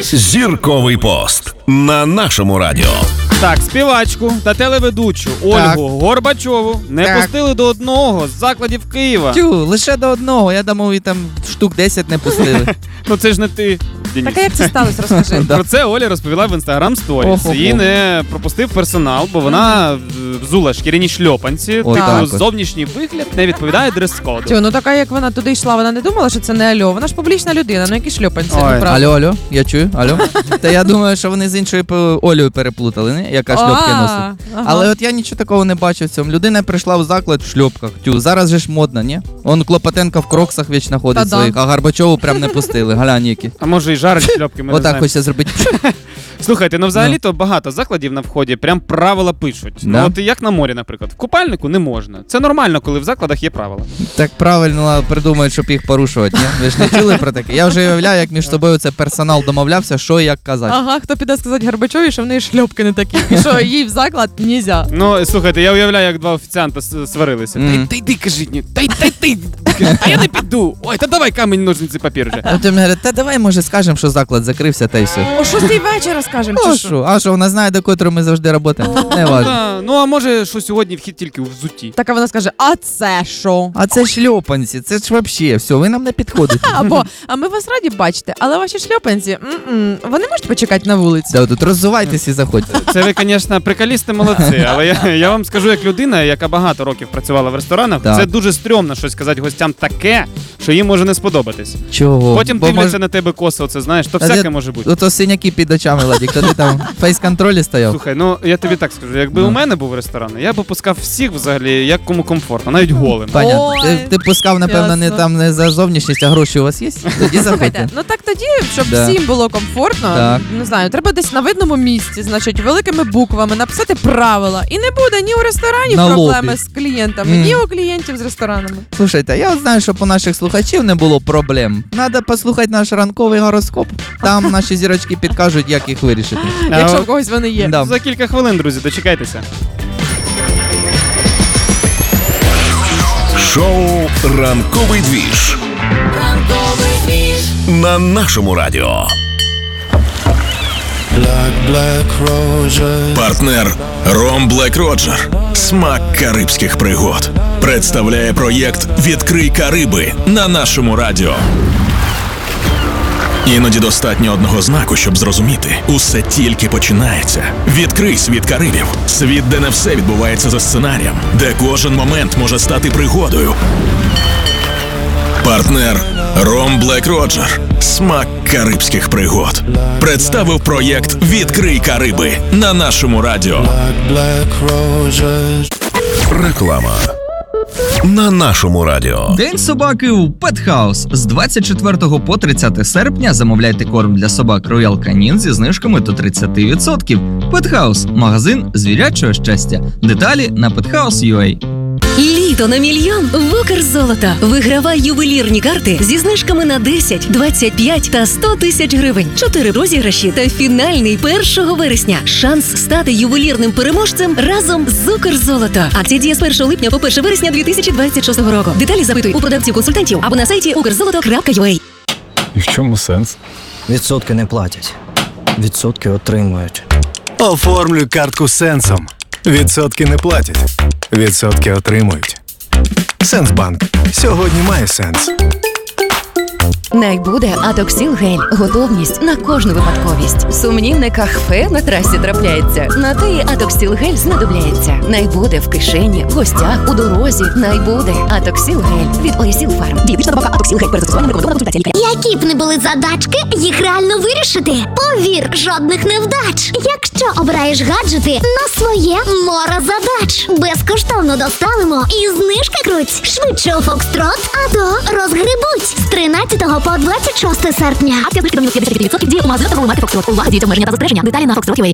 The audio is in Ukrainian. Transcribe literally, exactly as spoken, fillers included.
Зірковий пост на нашому радіо. Так, співачку та телеведучу Ольгу Так. Горбачову не Так. пустили до одного з закладів Києва. Тю, лише до одного, я думав, і там штук десять не пустили. Ну це ж не ти, Денис. Так а як це сталося, розкажи. Да. Про це Оля розповіла в Інстаграм Сторіс. Ого-го. Її не пропустив персонал, бо вона взула шкіряні шльопанці, О, типу так от. зовнішній вигляд не відповідає дрес-коду. Тю, ну така як вона туди йшла, вона не думала, що це не Альо. Вона ж публічна людина, ну які шльопанці, Ой. ну правда. Алло, алло, я чую, алло. Та я думаю, що вони з іншою п- Олею переплутали, не? Яка шльопки А, носить. ага. Але от я нічого такого не бачив в цьому. Людина прийшла в заклад в шльопках. Тю, зараз же ж модно, ні? Он Клопотенко в кроксах вічно ходить Та-да. своїх, а Горбачову прям не пустили. Глянь які. А може і жарить шльопки, ми не Отак знаємо. хочеться зробити. Слухайте, ну взагалі-то багато закладів на вході прям правила пишуть. Да? Ну от як на морі, наприклад. В купальнику не можна. Це нормально, коли в закладах є правила. Так правильно придумають, щоб їх порушувати, ні? Ви ж не чули про таке? Я вже уявляю, як між собою це персонал домовлявся, що і як казати. Ага, хто піде сказати Горбачові, що в неї шльопки не такі, і що їй в заклад нельзя. Ну, слухайте, я уявляю, як два офіціанта с- сварилися. Мгм. Та й- Та йди, кажіть мені, та й та й ти. А я не піду. Ой, та давай камінь, ножниці, папір вже. А потім говорять, та давай, може, скажемо, що заклад закрився, та й все. О шостій вечора скажемо, А чи що? що? А що, вона знає, до котрої ми завжди працюємо? Не важливо. Да, ну а може, що сьогодні вхід тільки у взутті. Так а вона скаже, а це що? А це шльопанці, це ж вообще, все, ви нам не підходите. Або, а ми вас раді бачити, але ваші шльопанці, м-м, вони можуть почекати на вулиці? Да, тут роззувайтесь і заходьте. Це ви, звісно, приколісти молодці, але я, я вам скажу, як людина, яка багато років працювала в ресторанах, Так. це дуже стрьомно щось сказати гостям таке, що їм може не сподобатись. Чого? Потім Бо дивляться мож- на тебе косо, це знаєш, то Та всяке де- може бути. Ото синяки під очами, Ладік, то ти там в фейс-контролі стояв. Слухай, ну я тобі так скажу, якби Ну. у мене був ресторан, я б пускав всіх взагалі, як кому комфортно, навіть голим. Понятно. Ой, Ти, ти пускав, напевно, не ясно. там не за зовнішність, а гроші у вас є? Тоді заходьте. Слухайте, ну так тоді, щоб Да. всім було комфортно, Так. не знаю, треба десь на видному місці, значить, великими буквами написати правила. І не буде ні у ресторанів На проблеми лобі. з клієнтами, Мгм. ні у клієнтів з ресторанами. Слушайте, я от знаю, щоб у наших слухачів не було проблем. Надо послухати наш ранковий гороскоп. Там наші зірочки підкажуть, як їх вирішити. А Якщо от в когось вони є. Да. За кілька хвилин, друзі, дочекайтеся. Шоу «Ранковий двіж» на нашому радіо. Black, black roses. Партнер Ром Блек Роджер. Смак карибських пригод. Представляє проєкт «Відкрий Кариби» на нашому радіо. Іноді достатньо одного знаку, щоб зрозуміти. Усе тільки починається. Відкрий світ Карибів. Світ, де не все відбувається за сценарієм. Де кожен момент може стати пригодою. Партнер Ром Блек Роджер. Смак карибських пригод. Представив проєкт «Відкрий Кариби» на нашому радіо. Black, black roses. Реклама на нашому радіо. День собаки у Pet House. З двадцять четвертого по тридцяте серпня замовляйте корм для собак Royal Canin зі знижками до тридцять відсотків. Pet House – магазин звірячого щастя. Деталі на pet house крапка ю а. Літо на мільйон в Укрзолото. Вигравай ювелірні карти зі знижками на десять, двадцять п'ять та сто тисяч гривень. Чотири розіграші та фінальний першого вересня. Шанс стати ювелірним переможцем разом з Укрзолото. Акція діє з першого липня по перше вересня дві тисячі двадцять шостого року. Деталі запитуй у продавців-консультантів або на сайті укрзолото крапка ю а. І в чому сенс? Відсотки не платять. Відсотки отримують. Оформлюй картку Сенсом. Відсотки не платять. Відсотки отримують. Сенсбанк. Сьогодні має сенс. Найбуде Атоксіл гель. Готовність на кожну випадковість. Сумнівне кахфе на трасі трапляється. На те і Атоксіл гель знадобляється. Найбуде в кишені, в гостях, у дорозі. Найбуде Атоксіл гель від Оясіл Фарм. Дієтична добавка Атоксіл гель. Перед застосуванням рекомендована консультація лікаря. Які б не були задачки, їх реально вирішити. Повір, жодних невдач. Якщо обираєш гаджети на своє море задач. Безкоштовно доставимо і знижки круть. Швидше у Фокстрот, а то розгребуть. З тринадцятого по двадцять шосте серпня. Акція знижки до мінус п'ятдесят відсотків діє у магазинах торгової марки Фокстрот. Увага, діють обмеження та застереження. Деталі на фокстрот крапка ю